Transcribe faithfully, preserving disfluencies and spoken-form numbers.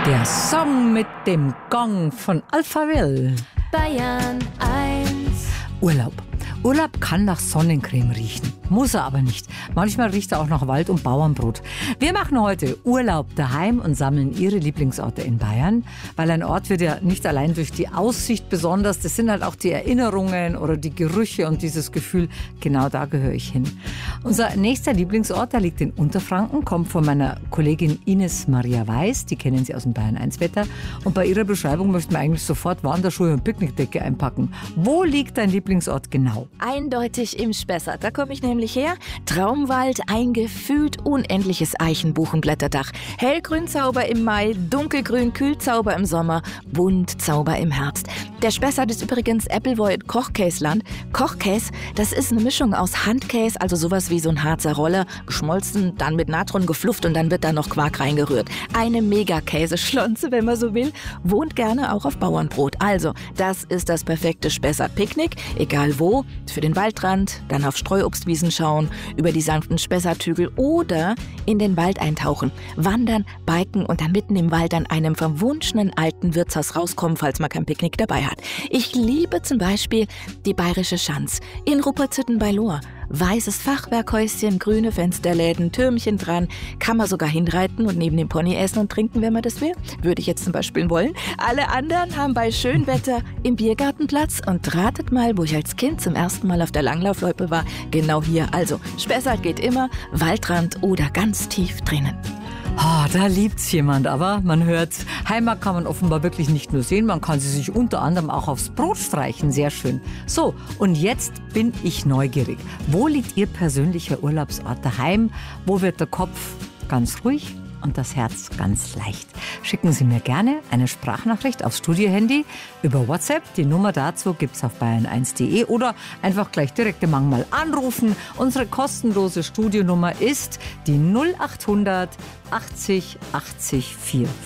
Der Song mit dem Gong von Alphaville. Bayern eins. Urlaub. Urlaub kann nach Sonnencreme riechen, muss er aber nicht. Manchmal riecht er auch nach Wald und Bauernbrot. Wir machen heute Urlaub daheim und sammeln Ihre Lieblingsorte in Bayern, weil ein Ort wird ja nicht allein durch die Aussicht besonders, das sind halt auch die Erinnerungen oder die Gerüche und dieses Gefühl, genau da gehöre ich hin. Unser nächster Lieblingsort, der liegt in Unterfranken, kommt von meiner Kollegin Ines Maria Weiß, die kennen Sie aus dem Bayern eins Wetter, und bei ihrer Beschreibung möchten wir eigentlich sofort Wanderschuhe und Picknickdecke einpacken. Wo liegt dein Lieblingsort genau? Eindeutig im Spessart. Da komme ich nämlich her. Traumwald, ein gefühlt unendliches Eichenbuchenblätterdach. Hellgrün Zauber im Mai, dunkelgrün Kühlzauber im Sommer, Buntzauber im Herbst. Der Spessart ist übrigens Appleboy Kochkäsland. Kochkäse, das ist eine Mischung aus Handkäse, also sowas wie so ein Harzer Roller, geschmolzen, dann mit Natron geflufft und dann wird da noch Quark reingerührt. Eine Mega-Käseschlonze, wenn man so will. Wohnt gerne auch auf Bauernbrot. Also, das ist das perfekte Spessart-Picknick, egal wo. Für den Waldrand, dann auf Streuobstwiesen schauen, über die sanften Spessarthügel oder in den Wald eintauchen, wandern, biken und dann mitten im Wald an einem verwunschenen alten Wirtshaus rauskommen, falls man kein Picknick dabei hat. Ich liebe zum Beispiel die Bayerische Schanz in Ruppertshütten bei Lohr. Weißes Fachwerkhäuschen, grüne Fensterläden, Türmchen dran, kann man sogar hinreiten und neben dem Pony essen und trinken, wenn man das will. Würde ich jetzt zum Beispiel wollen. Alle anderen haben bei Schönwetter im Biergarten Platz und ratet mal, wo ich als Kind zum ersten Mal auf der Langlaufloipe war. Genau hier. Also, Spessart geht immer, Waldrand oder ganz tief drinnen. Oh, da liebt's jemand, aber man hört's. Heimat kann man offenbar wirklich nicht nur sehen, man kann sie sich unter anderem auch aufs Brot streichen. Sehr schön. So, und jetzt bin ich neugierig. Wo liegt Ihr persönlicher Urlaubsort daheim? Wo wird der Kopf ganz ruhig und das Herz ganz leicht? Schicken Sie mir gerne eine Sprachnachricht aufs Studiohandy über WhatsApp. Die Nummer dazu gibt's auf bayern eins punkt de oder einfach gleich direkt im Mang mal anrufen. Unsere kostenlose Studionummer ist die null acht hundert achtzig achtzig vierhundertfünf.